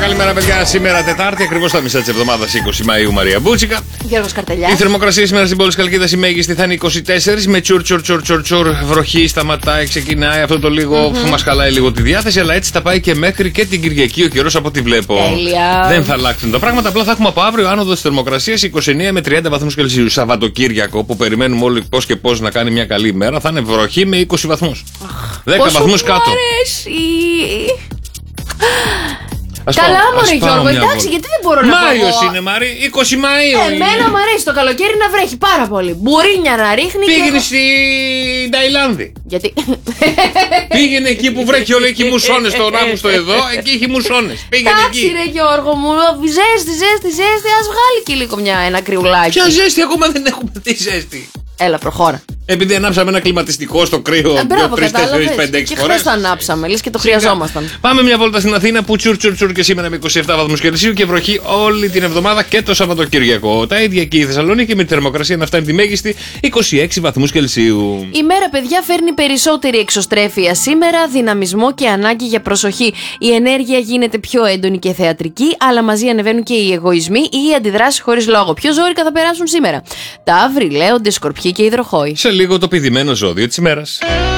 Καλημέρα, παιδιά. Σήμερα Τετάρτη, ακριβώς τα μισά της εβδομάδας, 20 Μαΐου, Μαρία Μπούτσικα. Γιώργος Καρτελιάς. Η θερμοκρασία σήμερα στην πόλη της Καλκίδας η μέγιστη θα είναι 24, με τσουρ, βροχή, σταματάει, ξεκινάει αυτό το λίγο που μας χαλάει λίγο τη διάθεση, αλλά έτσι θα πάει και μέχρι και την Κυριακή ο καιρός από ό,τι βλέπω. Τέλεια. Δεν θα αλλάξουν τα πράγματα, απλά θα έχουμε από αύριο άνοδο της θερμοκρασίας 29 με 30 βαθμούς Κελσίου. Σαββατοκύριακο που περιμένουμε όλοι πώς και πώς να κάνει μια καλή ημέρα, θα είναι βροχή με 20 βαθμούς. 10 βαθμούς κάτω. Καλά, μωρέ Γιώργο, εντάξει, γιατί δεν μπορώ να πω. Μάιος είναι, Μάρη, 20 Μαΐου. Εμένα μου αρέσει το καλοκαίρι να βρέχει πάρα πολύ. Μπουρίνια να ρίχνει. Πήγαινε στην Ταϊλάνδη. Γιατί. Πήγαινε εκεί που βρέχει όλο, εκεί μουσώνες τον Αύγουστο εδώ, εκεί έχει μουσώνες. Πήγαινε εκεί. Εντάξει, ρε Γιώργο μου, ζέστη, ας βγάλει και λίγο ένα κρυουλάκι. Ποια ζέστη, ακόμα δεν έχουμε δει ζέστη. Έλα, προχώρα. Επειδή ανάψαμε ένα κλιματιστικό στο κρύο 3, 4, 5, 6 φορές. Και χθες το ανάψαμε, λες και το χρειαζόμασταν. Πάμε μια βόλτα στην Αθήνα που τσουρ και σήμερα με 27 βαθμούς Κελσίου και βροχή όλη την εβδομάδα και το Σαββατοκύριακο. Τα ίδια και η Θεσσαλονίκη με τη θερμοκρασία να φτάνει τη μέγιστη 26 βαθμούς Κελσίου. Η μέρα, παιδιά, φέρνει περισσότερη εξωστρέφεια σήμερα, δυναμισμό και ανάγκη για προσοχή. Η ενέργεια γίνεται πιο έντονη και θεατρική, αλλά μαζί ανεβαίνουν και οι εγωισμοί ή οι αντιδράσεις χωρίς λόγο. Πιο ζόρικα θα περάσουν σήμερα. Ταύροι, Λέοντες, Σκορπιοί και Υδροχόοι. Σε λίγο το πηδημένο ζώδιο της ημέρας.